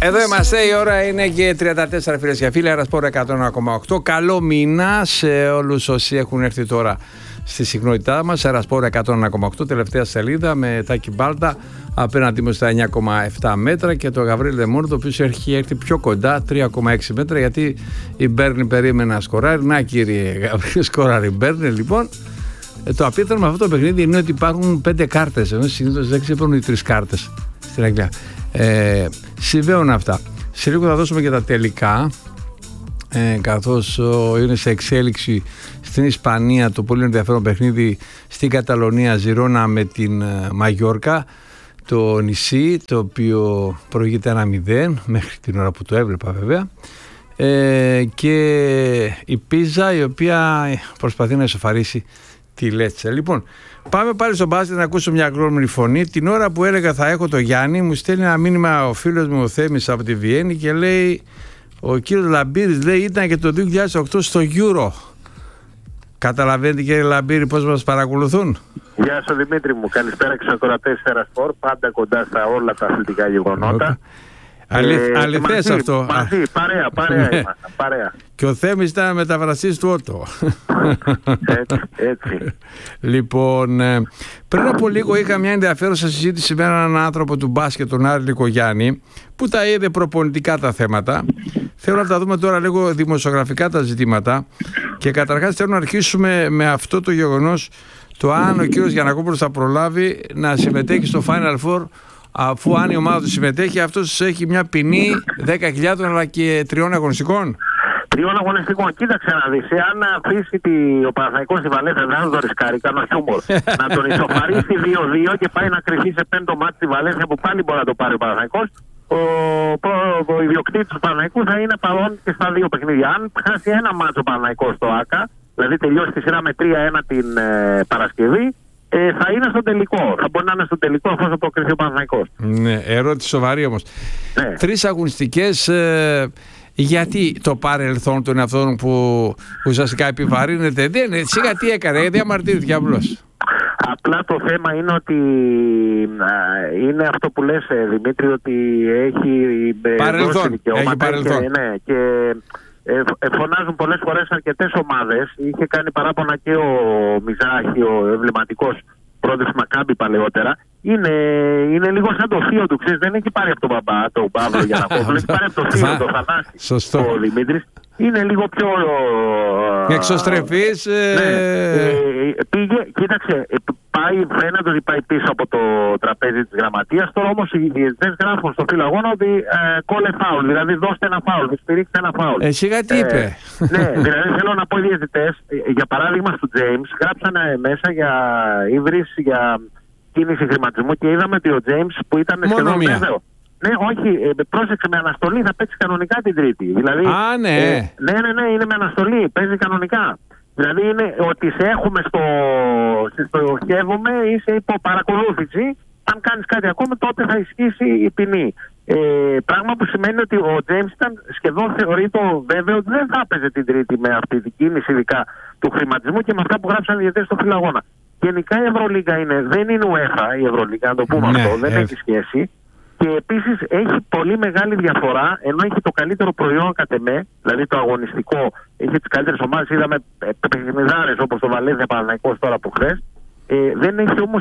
Εδώ είμαστε, η ώρα είναι και 34 φίλες και φίλοι, Αερασπόρ 101,8. Καλό μήνα σε όλους όσοι έχουν έρθει τώρα στη συχνότητά μας. Αερασπόρ 101,8, τελευταία σελίδα με Τάκη Μπάλτα απέναντί μου στα 9,7 μέτρα και το Γαβρίλ Δεμούρ, το οποίο έχει έρθει πιο κοντά, 3,6 μέτρα, γιατί η Μπέρνη περίμενε να σκοράρει. Να, κύριε Γαβρίλ, σκοράρει η Μπέρνη. Λοιπόν, το απίθανο με αυτό το παιχνίδι είναι ότι υπάρχουν 5 κάρτες, ενώ συνήθως δεν ξεπέρνουν οι 3 κάρτες στην Αγγλία. Συμβαίνουν αυτά. Σε λίγο θα δώσουμε και τα τελικά, καθώς είναι σε εξέλιξη στην Ισπανία το πολύ ενδιαφέρον παιχνίδι στην Καταλωνία, Ζιρόνα με την Μαγιόρκα, το νησί, το οποίο προηγείται 1-0 μέχρι την ώρα που το έβλεπα βέβαια, και η Πίζα, η οποία προσπαθεί να ισοφαρίσει τη Λέτσε. Λοιπόν, πάμε πάλι στο μπάσκετ να ακούσω μια αγρόμινη φωνή. Την ώρα που έλεγα θα έχω το Γιάννη, μου στέλνει ένα μήνυμα ο φίλος μου ο Θέμης από τη Βιέννη και λέει, ο κύριος Λαμπύρης, λέει, ήταν και το 2008 στο Euro. Καταλαβαίνετε, κύριε Λαμπύρη, πώς μας παρακολουθούν? Γεια σου Δημήτρη μου, καλησπέρα και στους ακροατές Αερασπόρ, πάντα κοντά στα όλα τα αθλητικά γεγονότα. Αληθές αυτό. Μαζί, παρέα. Και ο Θέμης ήταν μεταφραστής του Ότο. Έτσι. Λοιπόν, πριν από λίγο είχα μια ενδιαφέρουσα συζήτηση με έναν άνθρωπο του μπάσκετ, τον Άρη Λικογιάννη, που τα είδε προπονητικά τα θέματα. Θέλω να τα δούμε τώρα λίγο δημοσιογραφικά τα ζητήματα. Και καταρχάς θέλω να αρχίσουμε με αυτό το γεγονός, το αν ο κύριος Γιαννακόπουλος θα προλάβει να συμμετέχει στο Final Four, αφού αν η ομάδα του συμμετέχει, αυτός έχει μια ποινή 10.000 αλλά και 3 αγωνιστικών. 3 αγωνιστικών. Κοίταξε να δεις, αν αφήσει ο Παναθηναϊκός στη Βαλένθια, δεν θα το ρισκάρει, κάνω χιούμορ. Να τον ισοφαρίσει 2-2 και πάει να κρυφεί σε 5ο μάτι στη Βαλένθια, που πάλι μπορεί να το πάρει ο Παναθηναϊκός. Ο ιδιοκτήτης του Παναθηναϊκού θα είναι παρόν και στα 2 παιχνίδια. Αν χάσει ένα μάτσο ο Παναθηναϊκός στο ΆΚΑ, δηλαδή τελειώσει τη σειρά με 3-1 την Παρασκευή, θα είναι στο τελικό. Θα μπορεί να είναι στο τελικό αφού θα το κρυφεί ο Παναθηναϊκός. Ναι, ερώτηση σοβαρή όμως. Ναι. 3 αγωνιστικές. Γιατί το παρελθόν των αυτών που ουσιαστικά επιβαρύνεται, σιγά τι έκανε, διαμαρτύρθηκε απλώς. Απλά το θέμα είναι ότι είναι αυτό που λες, Δημήτρη, ότι έχει παρελθόν. Και φωνάζουν πολλές φορές αρκετές ομάδες. Είχε κάνει παράπονα και ο Μιζάχη, ο εμβληματικός πρόεδρος Μακάμπι παλαιότερα. Είναι λίγο σαν το θείο του, ξέρεις, δεν έχει πάρει από τον μπαμπά, τον Παύλο Γιαννακόπουλο, έχει πάρει από το θείο, τον Θανάση, ο Δημήτρης. Είναι λίγο πιο εξωστρεφής. Κοίταξε, φαίνεται ότι πάει πίσω από το τραπέζι της γραμματείας. Τώρα όμως οι διαιτητές γράφουν στο φύλλο αγώνα ότι κόλλε φάουλ, δηλαδή δώστε ένα φάουλ, στηρίξτε ένα φάουλ. Εσύ τι είπε? Ναι, δηλαδή θέλω να πω, οι διαιτητές, για παράδειγμα στο James, γράψανε μέσα για ύβρις, για κίνηση χρηματισμού, και είδαμε ότι ο James, που ήταν σχεδόν βέβαιο. Ναι, όχι, πρόσεξε, με αναστολή θα παίξει κανονικά την Τρίτη. Δηλαδή, ναι, είναι με αναστολή, παίζει κανονικά. Δηλαδή είναι ότι σε έχουμε σε στοχεύουμε, είσαι υπό παρακολούθηση. Αν κάνεις κάτι ακόμα, τότε θα ισχύσει η ποινή. Πράγμα που σημαίνει ότι ο James ήταν σχεδόν θεωρείται βέβαιο ότι δεν θα έπαιζε την Τρίτη με αυτή την κίνηση, ειδικά του χρηματισμού και με αυτά που γράψαν οι διαιτητές στο φύλλο αγώνα. Γενικά η Ευρωλίγκα δεν είναι UEFA η Ευρωλίγκα, να το πούμε αυτό, δεν έχει σχέση. Και επίσης έχει πολύ μεγάλη διαφορά, ενώ έχει το καλύτερο προϊόν κατ' εμέ, δηλαδή το αγωνιστικό, έχει τις καλύτερες ομάδες, είδαμε παιχνιδάρες όπως το Βαλένθια Παναθηναϊκός τώρα από χθες, δεν έχει όμως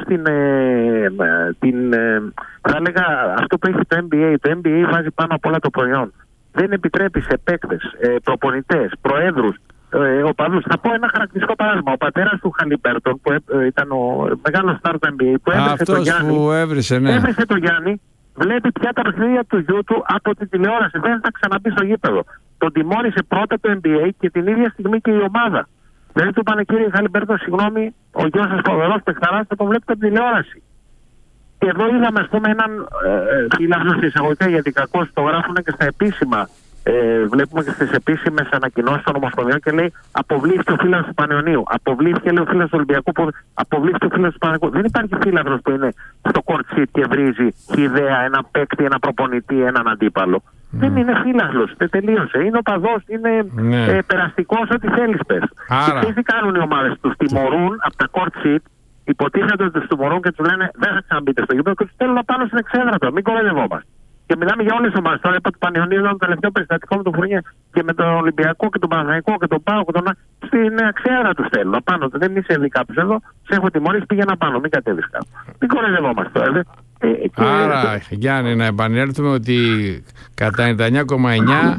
θα έλεγα αυτό που έχει το NBA. Το NBA βάζει πάνω απ' όλα το προϊόν. Δεν επιτρέπει σε παίκτες, προπονητές, προέδρους, οπαδούς. Θα πω ένα χαρακτηριστικό παράδειγμα. Ο πατέρας του Χαλιμπέρτον, που ήταν ο μεγάλος στάρ του NBA, που έβρισε τον Γιάννη, έβρισε τον Γιάννη. Βλέπει πια τα παιχνίδια του γιού του από την τηλεόραση. Δεν θα ξαναμπεί στο γήπεδο. Τον τιμώρησε πρώτα το NBA και την ίδια στιγμή και η ομάδα. Δηλαδή του είπανε, κύριε Χαλιμπέρτο, συγγνώμη, ο γιος σας φοβερός παιχταράς, θα τον βλέπετε από την τηλεόραση. Και εδώ είδαμε, ας πούμε, έναν φύλαθρο στη εισαγωγικά, γιατί κακώς το γράφουν και στα επίσημα. Βλέπουμε και στις επίσημες ανακοινώσεις των Ομοσπονδιών και λέει αποβλήθηκε ο φύλαθρος του Πανιωνίου. Αποβλήθηκε, λέει, ο φύλαθρος του Ολυμπιακού. Αποβλήθηκε ο φύλαθρος του Παναγικού. Δεν υπάρχει φύλαθρος που είναι στο court sheet και βρίζει ιδέα, ένα παίκτη, ένα προπονητή, έναν αντίπαλο. Δεν είναι φύλαθρος. Δεν τελείωσε. Είναι οπαδός, είναι περαστικός, ό,τι θέλεις πες. Και τι κάνουν οι ομάδες? Τους τιμωρούν από τα court sheet, υποτίθεται ότι τους τιμωρούν και τους λένε δεν θα ξαναμπείτε στο γήπεδο και τους στέλνουν πάνω στην εξέδρα τώρα. Μην κοροϊδευόμαστε. Και μιλάμε για όλες τις ομάδες. Τώρα είπα ότι ο Πανιωνίου ήταν το τελευταίο περιστατικό με τον Φουρνιέ και με τον Ολυμπιακό και τον Παναθηναϊκό και τον ΠΑΟΚ. Στην αξιέρα του στέλνω απάνω. Δεν είσαι δει κάποιο εδώ. Σε έχω τιμωρήσει, πήγαινα πάνω. Μην κατέβεις κάπου. Μην κοροϊδευόμαστε τώρα. Άρα, Γιάννη, να επανέλθουμε ότι κατά 99,9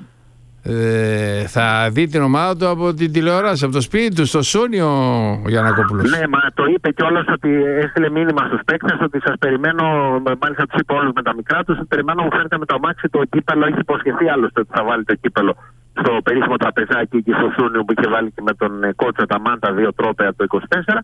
θα δει την ομάδα του από την τηλεόραση, από το σπίτι του, στο Σούνι ο Γιαννακόπουλος. Ναι, μα το είπε κιόλας ότι έστειλε μήνυμα στους παίκτες ότι σας περιμένω. Μάλιστα τους είπε όλους με τα μικρά τους. Περιμένω μου φέρετε με το αμάξι το κύπελο. Έχει υποσχεθεί άλλωστε ότι θα βάλει το κύπελο στο περίφημο τραπεζάκι εκεί στο Σούνιο που είχε βάλει και με τον Κότσο τα Μάντα 2 τρόπαια το 24.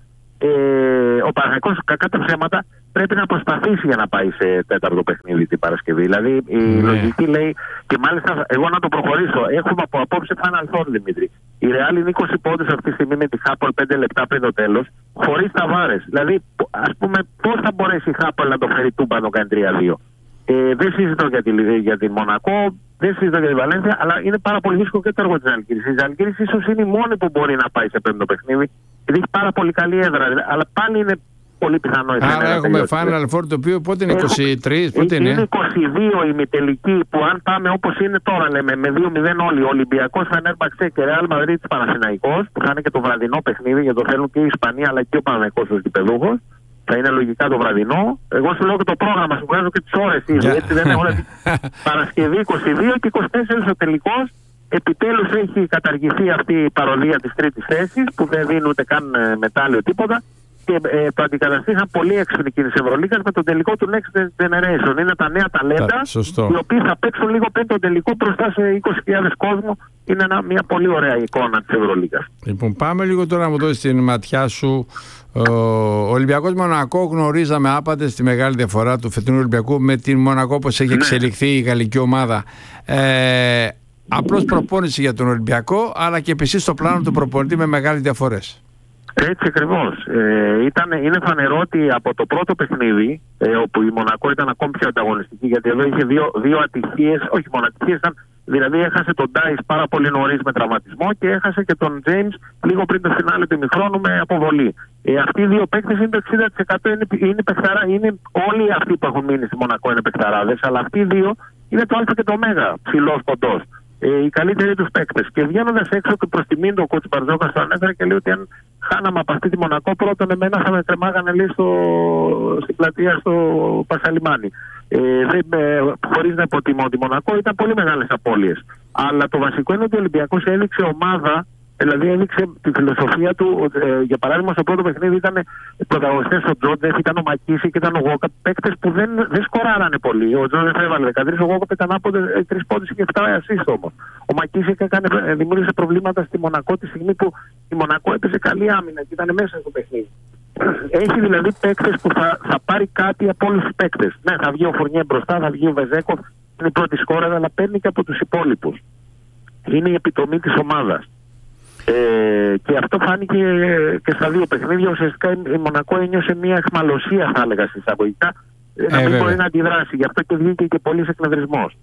Ο Παναθηναϊκός, κακά τα ψέματα, πρέπει να προσπαθήσει για να πάει σε τέταρτο παιχνίδι την Παρασκευή. Δηλαδή η λογική λέει, και μάλιστα εγώ να το προχωρήσω. Έχουμε από απόψε Final Four, Δημήτρη. Η Real είναι 20 πόντους αυτή τη στιγμή με τη Χάπολ 5 λεπτά πριν το τέλος, χωρίς ταβάρες. Δηλαδή, ας πούμε, πώς θα μπορέσει η Χάπολ να το φέρει τούμπα να το κάνει 3-2. Δεν συζητώ για την Μονακό, δεν συζητώ για την Βαλένθια, αλλά είναι πάρα πολύ δύσκολο και το έργο της Ζαλγκίρης. Η Ζαλγκίρης ίσως είναι η μόνη που μπορεί να πάει σε πέμπτο παιχνίδι, γιατί έχει πάρα πολύ καλή έδρα. Αλλά πάλι είναι πολύ πιθανό. Άρα έχουμε Final Four το οποίο πότε είναι, 23, πότε είναι? Είναι 22 η ημιτελική που αν πάμε όπως είναι τώρα, λέμε, με 2-0 όλοι, Ολυμπιακός, Φενέρμπαξε και Ρεάλ Μαδρίτης Παναθηναϊκός, που θα είναι και το βραδινό παιχνίδι, γιατί το θέλουν και η Ισπανία αλλά και ο Παναθηναϊκός ως γηπεδούχος. Θα είναι λογικά το βραδινό. Εγώ σου λέω και το πρόγραμμα, σου βγάζω και τις ώρες ήδη. Έτσι δεν έχω. Παρασκευή 22 και 24 ο τελικός. Επιτέλους έχει καταργηθεί αυτή η παροδία της τρίτης θέσης που δεν δίνουν ούτε καν μετάλλιο τίποτα. Και το αντικαταστήσαν πολύ έξυπνη κίνηση Ευρωλίγκας με τον τελικό του Next Generation. Είναι τα νέα ταλέντα, οι οποίοι θα παίξουν λίγο πριν τον τελικό μπροστά σε 20.000 κόσμο. Είναι μια πολύ ωραία εικόνα της Ευρωλίγκας. Λοιπόν, πάμε λίγο τώρα να μου δώσεις την ματιά σου. Ο Ολυμπιακός Μονακό γνωρίζαμε άπαντε τη μεγάλη διαφορά του φετινού Ολυμπιακού με την Μονακό, όπως έχει εξελιχθεί η γαλλική ομάδα. Απλώς προπόνηση για τον Ολυμπιακό, αλλά και επίσης στο πλάνο του προπονητή με μεγάλες διαφορές. Έτσι ακριβώς. Είναι φανερό ότι από το πρώτο παιχνίδι, όπου η Μονακό ήταν ακόμη πιο ανταγωνιστική, γιατί εδώ είχε δύο ατυχίες, όχι μόνο ατυχίες, δηλαδή έχασε τον Ντάις πάρα πολύ νωρίς με τραυματισμό και έχασε και τον Τζέιμς λίγο πριν το φινάλε του ημιχρόνου με αποβολή. Αυτοί οι δύο παίκτες είναι το 60% είναι παιχταρά, είναι όλοι αυτοί που έχουν μείνει στη Μονακό είναι παιχταράδες, αλλά αυτοί οι δύο είναι το Α και το Ω, ψηλός ποντός. Οι καλύτεροι τους παίκτες. Και βγαίνοντας έξω και προς τιμήν του ο κότσι Μπαρτζόκας τον ανέφερε και λέει ότι αν χάναμε από αυτή τη Μονακό, πρώτον εμένα θα με κρεμάγανε λέει στην πλατεία στο Πασαλιμάνι. Χωρίς να υποτιμώ τη Μονακό, ήταν πολύ μεγάλες απώλειες. Αλλά το βασικό είναι ότι ο Ολυμπιακός έδειξε ομάδα, δηλαδή έδειξε τη φιλοσοφία του. Για παράδειγμα, στο πρώτο παιχνίδι ήταν πρωταγωνιστές ο Τζόντεφ, ήταν ο Μακίση και ήταν ο Γόκα. Παίκτες που δεν σκοράρανε πολύ. Ο Τζόντεφ έβαλε 13, ο Γόκα ήταν από 3 πόντους και 7 assist όμως. Ο Μακίση δημιούργησε προβλήματα στη Μονακό τη στιγμή που η Μονακό έπαιζε καλή άμυνα και ήταν μέσα στο παιχνίδι. Έχει δηλαδή παίκτες που θα πάρει κάτι από όλους τους παίκτες. Ναι, θα βγει ο Φουρνιέ μπροστά, θα βγει ο Βεζέκοφ, είναι η πρώτη σκόρα, αλλά παίρνει και από τους υπόλοιπους. Είναι η επιτομή της ομάδας. Και αυτό φάνηκε και στα δύο παιχνίδια. Ουσιαστικά η Μονακό ένιωσε μια αιχμαλωσία, θα έλεγα συσταγωγικά, να μην μπορεί να αντιδράσει. Γι' αυτό και βγήκε και πολύς εκνευρισμός.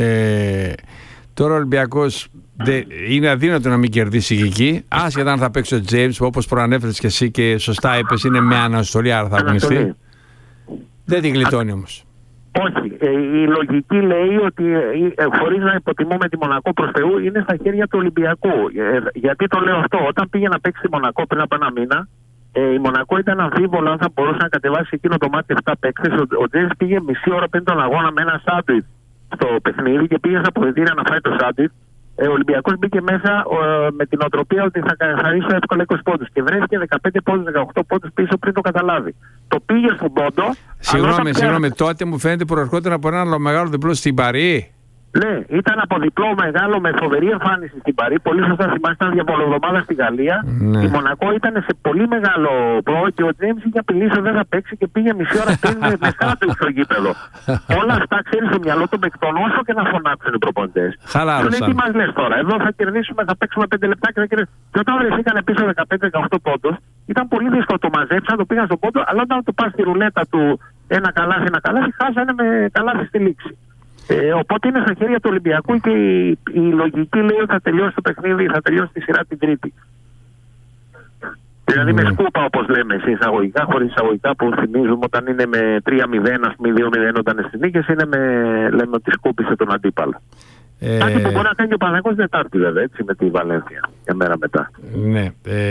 Τώρα ο Ολυμπιακός είναι αδύνατο να μην κερδίσει εκεί. Άσχετα αν θα παίξει ο Τζέιμς, όπως προανέφερες και εσύ και σωστά είπες, είναι με αναστολή, άρα θα αγωνιστεί. Δεν την γλιτώνει όμως. Όχι. Η λογική λέει ότι χωρίς να υποτιμούμε τη Μονακό προς Θεού, είναι στα χέρια του Ολυμπιακού. Γιατί το λέω αυτό? Όταν πήγε να παίξει τη Μονακό πριν από ένα μήνα, η Μονακό ήταν αμφίβολο αν θα μπορούσε να κατεβάσει εκείνο το μάτι 7 παίκτες. Ο Τζέιμς πήγε μισή ώρα πριν τον αγώνα με ένα σάντουιτ στο παιχνίδι και πήγε στα αποδυτήρια να φάει το σάντουιτ. Ο Ολυμπιακός μπήκε μέσα με την οτροπία ότι θα καθαρίσει εύκολα 20 πόντους και βρέθηκε 15 πόντους, 18 πόντους πίσω πριν το καταλάβει. Το πήγε στον πόντο. Συγγνώμη, τότε μου φαίνεται προερχόταν από ένα άλλο μεγάλο διπλό στην Παρί. Ναι, ήταν από διπλό μεγάλο με φοβερή εμφάνιση στην Παρί. Πολύ σωστά θυμάστε, ήταν διαβολοβδομάδα στη Γαλλία. Ναι. Η Μονακό ήταν σε πολύ μεγάλο προ και ο Τζέιμς είχε απειλήσει δεν θα παίξει και πήγε μισή ώρα πριν με κάτω στο γήπεδο. Όλα αυτά ξέρει στο μυαλό των παικτών, όσο και να φωνάξουν οι προπονητές. Χαλάρωσαν. Του λέει τι μας λες τώρα, εδώ θα κερδίσουμε, θα παίξουμε 5 λεπτά και θα κερδίσουμε. Και όταν βρεθήκαν πίσω 15-18 πόντους, ήταν πολύ δύσκολο το μαζέψαν, το πήγαν στον πόντο, αλλά όταν το πας στη ρουλέτα του ένα καλάθι, χάσανε με καλάθι στη λήξη. Οπότε είναι στα χέρια του Ολυμπιακού και η λογική λέει ότι θα τελειώσει το παιχνίδι, θα τελειώσει τη σειρά την Τρίτη. Δηλαδή με σκούπα, όπως λέμε σε εισαγωγικά, χωρίς εισαγωγικά, που θυμίζουμε όταν είναι με 3-0, ας πούμε 2-0 όταν είναι στις νίκες, λέμε ότι σκούπισε τον αντίπαλο. Κάτι που μπορεί να κάνει και ο Παναθηναϊκός Τετάρτη, βέβαια, έτσι, με τη Βαλένθια, μια μέρα μετά. Ναι.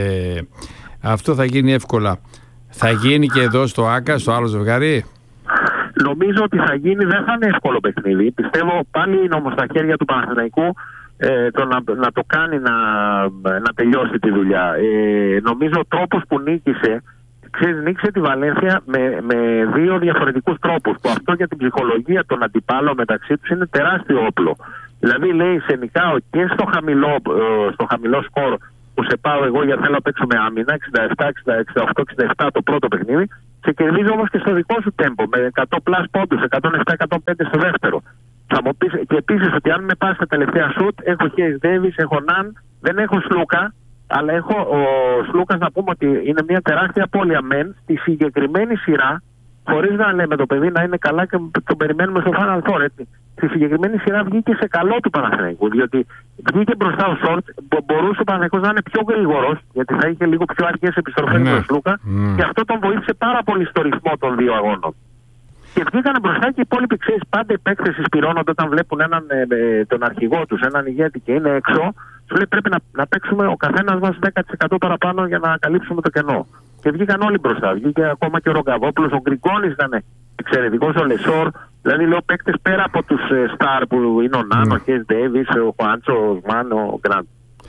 Αυτό θα γίνει εύκολα. Θα γίνει και εδώ στο ΆΚΑ, στο άλλο ζευγάρι. Νομίζω ότι θα γίνει, δεν θα είναι εύκολο παιχνίδι. Πιστεύω πάλι είναι όμως στα χέρια του Παναθηναϊκού να το κάνει να τελειώσει τη δουλειά. Νομίζω ο τρόπος που νίκησε τη Βαλένθια με δύο διαφορετικούς τρόπους. Που αυτό για την ψυχολογία των αντιπάλων μεταξύ τους είναι τεράστιο όπλο. Δηλαδή λέει σε νικάω και στο χαμηλό σκορ που σε πάω εγώ γιατί θέλω να παίξω με άμυνα, 67-68-67 το πρώτο παιχνίδι, σε κερδίζω όμως και στο δικό σου τέμπο με 100 πλάς πόντους, 107-105 στο δεύτερο. Θα μου πεις και επίσης ότι αν με πας στα τελευταία σουτ, έχω Χέις Ντέιβις, έχω Ναν, δεν έχω Σλούκα, αλλά ο Σλούκας να πούμε ότι είναι μια τεράστια απώλεια μεν στη συγκεκριμένη σειρά, χωρίς να λέμε το παιδί να είναι καλά και τον περιμένουμε στο Final Four, έτσι. Στη συγκεκριμένη σειρά βγήκε σε καλό του Παναθηναϊκού, διότι βγήκε μπροστά ο Σόρτ, μπορούσε ο Παναθηναϊκός να είναι πιο γρήγορος, γιατί θα είχε λίγο πιο αργές επιστροφές με τον Σλούκα, και αυτό τον βοήθησε πάρα πολύ στο ρυθμό των δύο αγώνων. Και βγήκανε μπροστά και οι υπόλοιποι, ξέρεις, πάντα οι παίκτες συσπηρώνονται όταν βλέπουν τον αρχηγό τους, έναν ηγέτη και είναι έξω. Σου λέει πρέπει να παίξουμε ο καθένας μας 10% παραπάνω για να καλύψουμε το κενό. Και βγήκαν όλοι μπροστά. Βγήκε ακόμα και ο Ρογκαβόπουλος, ο Γκριγκόνης ήταν εξαιρετικός, ο Λεσόρ. Δηλαδή λέω παίκτες πέρα από τους Σταρ που είναι ο Νάν, ο Χέις Ντέιβις, ο Χουάντσο, ο Σμάν, ο Γκραντ.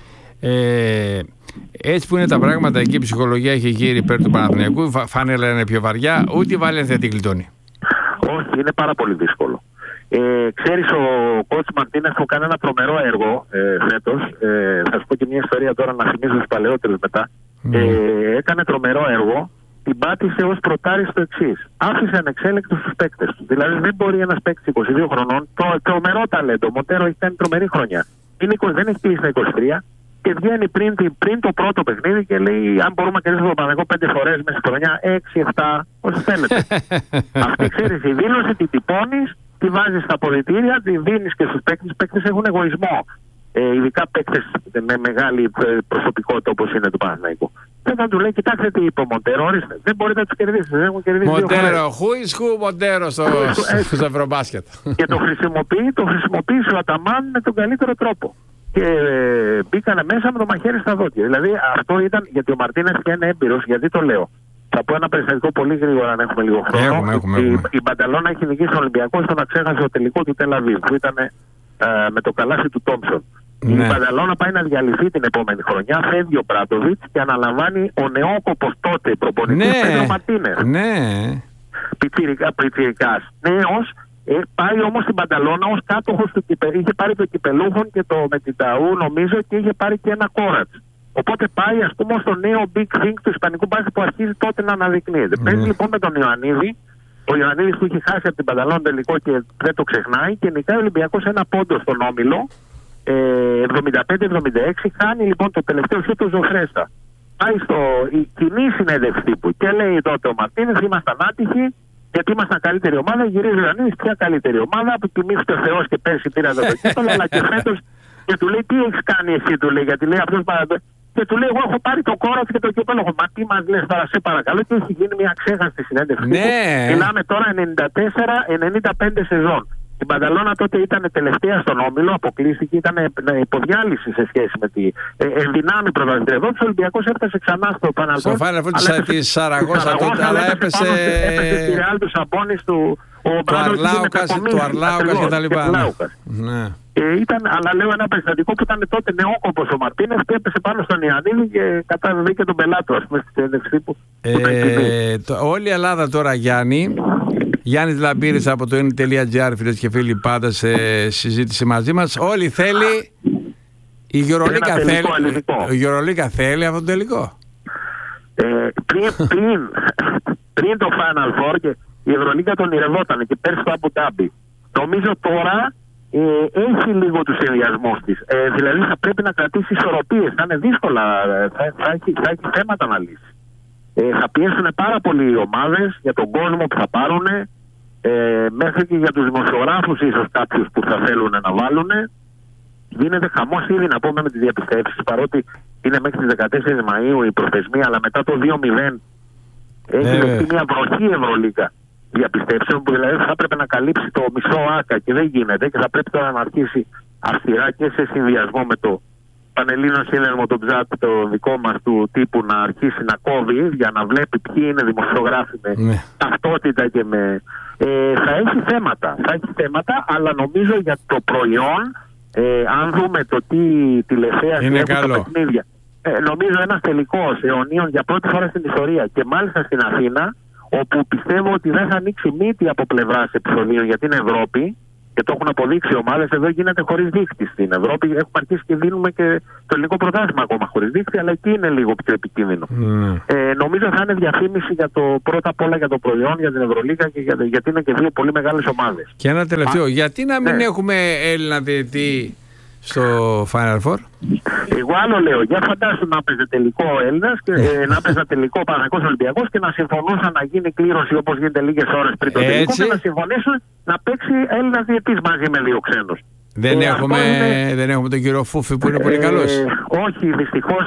Έτσι που είναι τα πράγματα εκεί, η ψυχολογία έχει γύρει υπέρ του Παναθηναϊκού, φάνελα είναι πιο βαριά, ούτε η Βαλένθια την κλειτώνει. Όχι, είναι πάρα πολύ δύσκολο. Ξέρεις, ο coach Μαρτίνες που κάνει ένα τρομερό έργο φέτος. Θα σου πω και μια ιστορία τώρα να θυμίζω στους παλαιότερους μετά. Έκανε τρομερό έργο. Την πάτησε ως πρωτάρι στο εξής. Άφησε ανεξέλεκτους τους παίκτες του. Δηλαδή δεν μπορεί ένας παίκτης 22 χρονών, τρομερό ταλέντο. Ο Μοντέρο έχει κάνει τρομερή χρονιά. Δεν έχει κλείσει τα 23 και βγαίνει πριν το πρώτο παιχνίδι και λέει: αν μπορούμε να κερδίσουμε τον Παναθηναϊκό 5 φορές μέσα στη χρονιά, 6-7, όσοι θέλετε. Αυτή ξέρεις, η δήλωση την τυπώνεις, τη βάζεις στα αποδυτήρια, τη δίνεις και στους παίκτες. Οι παίκτες έχουν εγωισμό. Ειδικά παίκτες με μεγάλη προσωπικότητα όπως είναι του Παναθηναϊκού. Και θα του λέει: κοιτάξτε τι είπε ο Μοντέρο, δεν μπορείτε να τους κερδίσετε. Δεν έχουν κερδίσει Μοντέρο, who Μοντέρο στο Ευρωμπάσκετ. Και το χρησιμοποίησε ο Αταμάν με τον καλύτερο τρόπο. Και μπήκανε μέσα με το μαχαίρι στα δόντια. Δηλαδή αυτό ήταν, γιατί ο Μαρτίνες πια είναι έμπειρος, γιατί το λέω. Θα πω ένα περιστατικό πολύ γρήγορα, αν έχουμε λίγο χρόνο. Η Μπανταλώνα έχει νικήσει τον Ολυμπιακό στο να ξέχασε το τελικό του Τελαβίβ, που ήταν με το καλάθι του Τόμψον. Η Μπανταλώνα πάει να διαλυθεί την επόμενη χρονιά, φεύγει ο Μπράντοβιτς και αναλαμβάνει ο νεόκοπος τότε προπονητής Πέτρο Μαρτίνες. Πιτσιρικάς. Νέος. Πάει όμως στην Μπανταλώνα ως κάτοχος του κυπελού. Είχε πάρει το κυπελούχον και το με την Ταού νομίζω και είχε πάρει και ένα κόρατς. Οπότε πάει ας πούμε στο νέο big thing του ισπανικού μπάσκετ που αρχίζει τότε να αναδεικνύεται. Παίζει λοιπόν με τον Ιωαννίδη. Ο Ιωαννίδης που είχε χάσει από την Μπανταλώνα τελικό και δεν το ξεχνάει και νικάει ο Ολυμπιακός ένα πόντο στον Όμιλο. 75-76. Χάνει λοιπόν το τελευταίο σου το Ζωφρέστα. Πάει η κοινή συνέντευξη τύπου και λέει τότε ο Μαρτίνες: ήμασταν άτυχοι. Γιατί ήμασταν καλύτερη ομάδα, γυρίζει ο Ιωαννίδης πια καλύτερη ομάδα. Που τιμήθηκε ο Θεός και πέρσι πήρα το κύπελο, αλλά και φέτος. Και του λέει: τι έχεις κάνει εσύ, του λέει, γιατί λέει αυτός παραδόση. Και του λέει: εγώ έχω πάρει το κόρατς και το κύπελο. Μα τι μας λες τώρα, σε παρακαλώ. Και έχει γίνει μια ξέχαστη συνέντευξη. Μιλάμε τώρα 94-95 σεζόν. Η Μπανταλώνα τότε ήταν τελευταία στον Όμιλο, αποκλείστηκε, ήταν υποδιάλυση σε σχέση με τη ενδυνάμει πρωταθλήτρια. Εδώ ο Ολυμπιακός έφτασε ξανά στο Final Four. Στο Final Four της Σαραγώσα τότε, αλλά έπεσε στη Ρεάλ του Σαμπόνις του Αρλάουκας και τα λοιπά. Αλλά λέω ένα περιστατικό που ήταν τότε νεόκοπος ο Μαρτίνες και έπεσε πάνω στον Ιωαννίδη και κατάδευε τον πελάτο, ας πούμε, στη συνέντευξη που όλη η Ελλάδα τώρα, Γιάννης Λαμπύρης από το n.gr, φίλες και φίλοι, πάντα σε συζήτηση μαζί μας. Όλοι θέλει, η Euroliga θέλει αυτό το τελικό. Πριν το Final Four και η Euroliga τον ηρευόταν και πέρσι το Abu Dhabi. Νομίζω τώρα έχει λίγο τους ενδιασμούς της. Δηλαδή θα πρέπει να κρατήσει ισορροπίες. Θα είναι δύσκολα, θα έχει θέματα να λύσει. Θα πιέσουν πάρα πολύ οι ομάδες για τον κόσμο που θα πάρουν, μέχρι και για τους δημοσιογράφους ίσως κάποιους που θα θέλουν να βάλουν. Γίνεται χαμός ήδη, να πούμε, με τις διαπιστεύσεις, παρότι είναι μέχρι τις 14 Μαΐου η προθεσμία, αλλά μετά το 2-0 έχει δεχτεί μια βροχή Ευρωλίγκα διαπιστεύσεων, που δηλαδή θα έπρεπε να καλύψει το μισό άκα και δεν γίνεται, και θα πρέπει τώρα να αρχίσει αυστηρά και σε συνδυασμό με το Πανελλήνιο Σύνδεσμο, το Ψάτ, το δικό μας του τύπου, να αρχίσει να κόβει για να βλέπει ποιοι είναι δημοσιογράφοι με ταυτότητα και με... θα έχει θέματα, αλλά νομίζω για το προϊόν, αν δούμε το τι τηλεθέαση έχουν τα παιχνίδια, νομίζω ένας τελικός αιωνίων για πρώτη φορά στην ιστορία, και μάλιστα στην Αθήνα, όπου πιστεύω ότι δεν θα ανοίξει μύτη από πλευράς επεισοδίων για την Ευρώπη, και το έχουν αποδείξει οι ομάδες. Εδώ γίνεται χωρίς δείκτη στην Ευρώπη. Έχουμε αρχίσει και δίνουμε και το ελληνικό πρωτάθλημα ακόμα χωρίς δείκτη, αλλά εκεί είναι λίγο πιο επικίνδυνο. Νομίζω θα είναι διαφήμιση για πρώτα απ' όλα για το προϊόν, για την Ευρωλίγα, και γιατί είναι και δύο πολύ μεγάλες ομάδες. Και ένα τελευταίο, γιατί να μην έχουμε Έλληνα διαιτητή στο Final Four? Εγώ άλλο λέω, για φαντάσου να παίζει τελικό Έλληνας και να παίζει τελικό Παναθηναϊκός Ολυμπιακός και να συμφωνούσαν να γίνει κλήρωση όπως γίνεται λίγες ώρες πριν το τελικό, και να συμφωνήσουν να παίξει Έλληνας διαιτητής μαζί με δύο ξένους. Δεν έχουμε τον κύριο Φούφη που είναι πολύ καλός. Όχι, δυστυχώς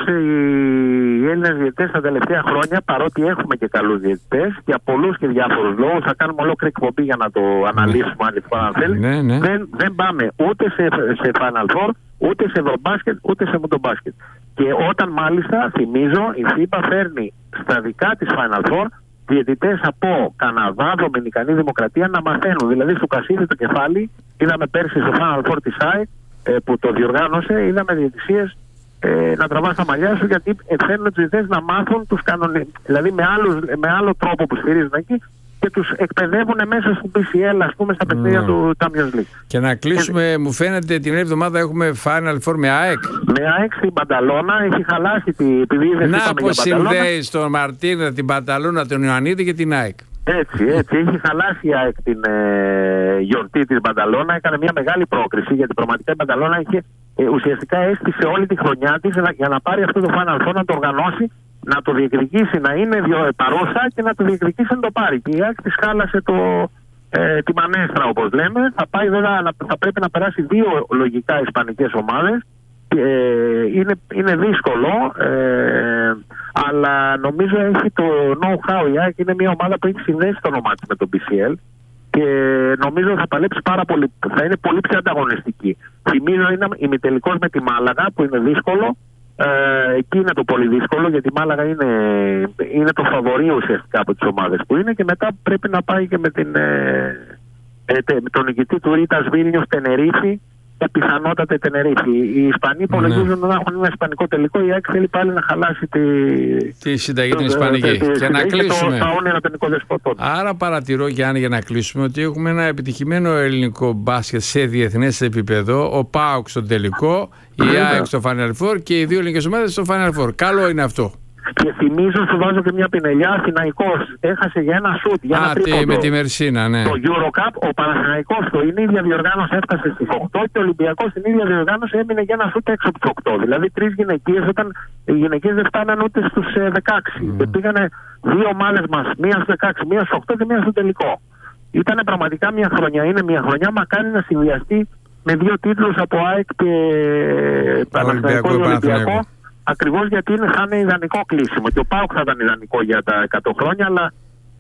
οι Έλληνες διαιτητές τα τελευταία χρόνια, παρότι έχουμε και καλούς διαιτητές, για πολλούς και διάφορους λόγους, θα κάνουμε ολόκληρη εκπομπή για να το αναλύσουμε αν θέλει. Δεν πάμε ούτε σε Final Four, ούτε σε Ευρωμπάσκετ, ούτε σε μοτομπάσκετ. Και όταν μάλιστα, θυμίζω, η FIBA φέρνει στα δικά της Final Four διαιτητές από Καναδά, Δομινικανή Δημοκρατία να μαθαίνουν. Δηλαδή στο Κασίδι το κεφάλι, είδαμε πέρσι στο Final Four της ΆΕ που το διοργάνωσε, είδαμε διαιτησίες να τραβάς τα μαλλιά σου, γιατί φέρνουν τους διαιτητές να μάθουν τους κανονικούς. Δηλαδή με άλλο τρόπο που στηρίζουν εκεί, και τους εκπαιδεύουν μέσα στο PCL, ας πούμε, στα παιχνίδια του Champions League. Και να κλείσουμε, μου φαίνεται την άλλη εβδομάδα έχουμε Final Four με ΑΕΚ. Με ΑΕΚ στην Πανταλώνα, έχει χαλάσει επειδή δεν να πως συνδέει στον Μαρτίνα, την Πανταλώνα, τον Ιωαννίδη και την ΑΕΚ. Έτσι, έχει χαλάσει η ΑΕΚ την γιορτή της Πανταλώνα, έκανε μια μεγάλη πρόκριση, γιατί πραγματικά η Πανταλώνα είχε ουσιαστικά έστησε όλη τη χρονιά της για να πάρει αυτό το Final Four, να το οργανώσει, να το διεκδικήσει, να είναι παρούσα και να το διεκδικήσει να το πάρει. Και η ΑΕΚ της χάλασε τη μανέστρα, όπως λέμε. Θα πρέπει να περάσει δύο λογικά ισπανικές ομάδες. Είναι δύσκολο, αλλά νομίζω έχει το know-how. Η ΑΕΚ είναι μια ομάδα που έχει συνδέσει το όνομά της με τον PCL και νομίζω θα παλέψει πάρα πολύ, θα είναι πολύ πιο ανταγωνιστική. Θυμίζω είναι ημιτελικός με τη Μάλαγα, που είναι δύσκολο. Εκεί είναι το πολύ δύσκολο, γιατί η Μάλαγα είναι το φαβορί ουσιαστικά από τις ομάδες που είναι, και μετά πρέπει να πάει και με τον νικητή του Ρίτας Βίλνιος Τενερίφη, και πιθανότατα Τενερίφη. Οι Ισπανοί υπολογίζουν να έχουν ένα ισπανικό τελικό, η ΑΕΚ θέλει πάλι να χαλάσει τη συνταγή την ισπανική. Και να κλείσουμε. Άρα παρατηρώ, Γιάννη, για να κλείσουμε, ότι έχουμε ένα επιτυχημένο ελληνικό μπάσκετ σε διεθνές επίπεδο. Ο ΠΑΟΚ στο τελικό, η ΑΕΚ στο Final Four και οι δύο ελληνικές ομάδες στο Final Four. Καλό είναι αυτό. Και θυμίζω, σου βάζω και μια πινελιά, Αθηναϊκός έχασε για ένα σουτ, για ένα τρίποντο. Με τη Μερσίνα, ναι. Το Eurocup, ο Παναθηναϊκός στην ίδια διοργάνωση έφτασε στις 8 και ο Ολυμπιακός στην ίδια διοργάνωση έμεινε για ένα σουτ έξω από τις 8. Δηλαδή τρεις γυναικείες, όταν οι γυναικείες δεν φτάναν ούτε στους 16. Και πήγανε δύο ομάδες μας, μία στους 16, μία στους 8 και μία στο τελικό. Ήταν πραγματικά μια χρονιά, είναι μια χρονιά, μακάρι να συνδυαστεί με δύο τίτλους από ΑΕΚ και Παναθηναϊκό και Ολυμπιακό. Ακριβώς γιατί θα είναι ιδανικό κλείσιμο. Και ο ΠΑΟΚ θα ήταν ιδανικό για τα 100 χρόνια, αλλά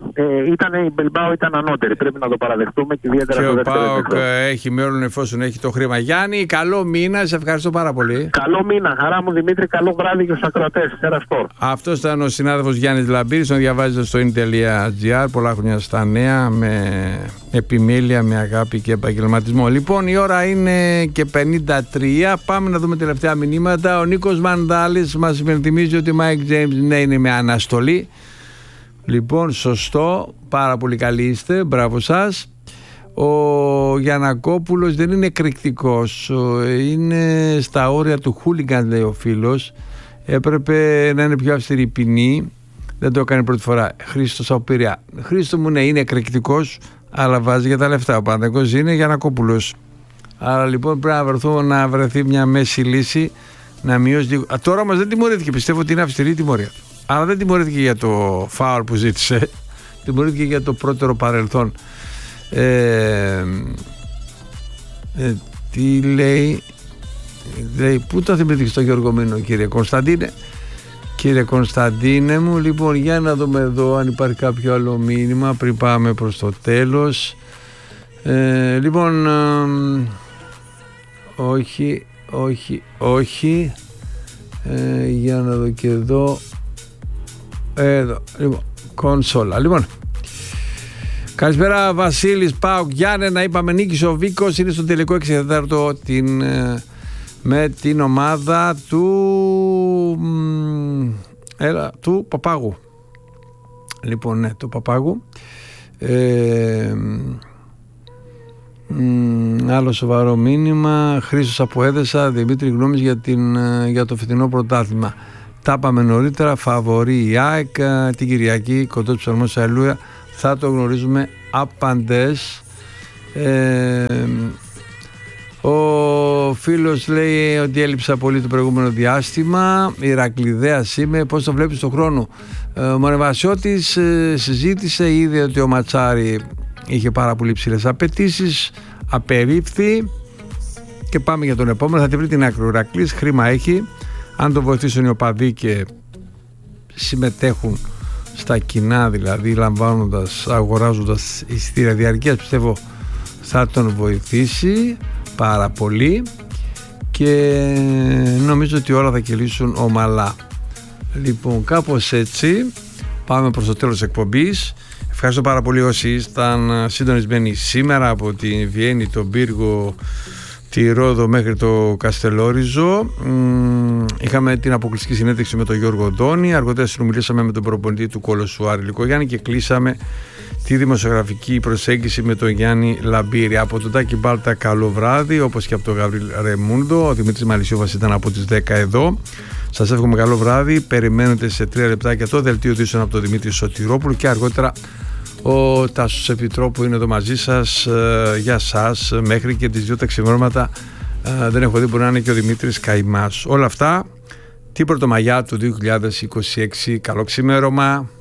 η Μπιλμπάο ήταν ανώτερη. Πρέπει να το παραδεχτούμε, και ιδιαίτερα το δεύτερο. Και ο ΠΑΟΚ έχει μέλλον εφόσον έχει το χρήμα. Γιάννη, καλό μήνα. Σε ευχαριστώ πάρα πολύ. Καλό μήνα. Χαρά μου, Δημήτρη. Καλό βράδυ και στους ακροατές. Σπορ. Αυτό ήταν ο συνάδελφος Γιάννης Λαμπύρης. Τον διαβάζετε στο in.gr. Πολλά χρόνια στα νέα, με επιμέλεια, με αγάπη και επαγγελματισμό. Λοιπόν, η ώρα είναι και 53. Πάμε να δούμε τελευταία μηνύματα. Ο Νίκος Μανδάλης μας υπενθυμίζει ότι ο Μάικ Τζέιμς είναι με αναστολή. Λοιπόν, σωστό, πάρα πολύ καλή είστε, μπράβο σας. Ο Γιαννακόπουλος δεν είναι εκρηκτικός, είναι στα όρια του χούλιγκαν, λέει ο φίλος. Έπρεπε να είναι πιο αυστηρή ποινή, δεν το έκανε πρώτη φορά. Χρήστος από Πειραιά. Χρήστο μου, ναι, είναι εκρηκτικός, αλλά βάζει για τα λεφτά. Ο Παναθηναϊκός είναι Γιαννακόπουλος. Άρα λοιπόν πρέπει να βρεθεί μια μέση λύση, να μειώσει. Τώρα όμως δεν τιμωρήθηκε, πιστεύω ότι είναι αυστηρή η τιμωρία του. Αλλά δεν τιμωρήθηκε για το φάουλ που ζήτησε, τιμωρήθηκε για το πρώτερο παρελθόν. Τι λέει, Λέει, πού το θυμηθήκες το Γιώργο Μήνο, κύριε Κωνσταντίνε? Κύριε Κωνσταντίνε μου, λοιπόν, για να δούμε εδώ αν υπάρχει κάποιο άλλο μήνυμα πριν πάμε προς το τέλος. Λοιπόν, όχι. Για να δω και εδώ. Εδώ, λοιπόν, κονσόλα. Λοιπόν, καλησπέρα Βασίλης ΠΑΟΚ Γιάννενα. Είπαμε νίκησε ο Βίκος, είναι στο τελικό 6-4 με την ομάδα του Παπάγου. Λοιπόν, ναι, του Παπάγου. Άλλο σοβαρό μήνυμα. Χρήστος από Έδεσα. Δημήτρη, γνώμης για το φετινό πρωτάθλημα? Τα είπαμε νωρίτερα. Φαβορεί η ΑΕΚ την Κυριακή κοντό του Ψαλμός Αλληλούια. Θα το γνωρίζουμε άπαντες. Ο φίλος λέει ότι έλειψα πολύ το προηγούμενο διάστημα. Ηρακλειδέας είμαι. Πώς το βλέπεις τον χρόνο? Ο Μαρεβασιώτης συζήτησε, είδε ότι ο Ματσάρη είχε πάρα πολύ ψηλές απαιτήσεις, απερίφθη και πάμε για τον επόμενο. Θα τη βρει την άκρη ο Ηρακλής, χρήμα έχει. Αν το βοηθήσουν οι οπαδοί και συμμετέχουν στα κοινά, δηλαδή αγοράζοντας εισιτήρια διαρκείας, πιστεύω θα τον βοηθήσει πάρα πολύ και νομίζω ότι όλα θα κυλήσουν ομαλά. Λοιπόν, κάπως έτσι πάμε προς το τέλος της εκπομπής. Ευχαριστώ πάρα πολύ όσοι ήταν συντονισμένοι σήμερα από τη Βιέννη, τον Πύργο, τη Ρόδο μέχρι το Καστελόριζο. Είχαμε την αποκλειστική συνέντευξη με τον Γιώργο Ντόνη. Αργότερα συνομιλήσαμε με τον προπονητή του Κολοσσού Άρη Λυκογιάννη και κλείσαμε τη δημοσιογραφική προσέγγιση με τον Γιάννη Λαμπύρη. Από τον Τάκη Μπάλτα, καλό βράδυ, όπως και από τον Γαβρίλ Ρεμούντο. Ο Δημήτρης Μαλισσιόβας ήταν από τις 10 εδώ. Σας εύχομαι καλό βράδυ. Περιμένετε σε 3 λεπτάκια το δελτίο ειδήσεων από τον Δημήτρη Σωτηρόπουλο και αργότερα ο Τάσος Επιτρόπου είναι εδώ μαζί σας για σας μέχρι και τις 2 τα ξημερώματα. Δεν έχω δει, μπορεί να είναι και ο Δημήτρης Καϊμάς. Όλα αυτά την Πρωτομαγιά του 2026. Καλό ξημέρωμα.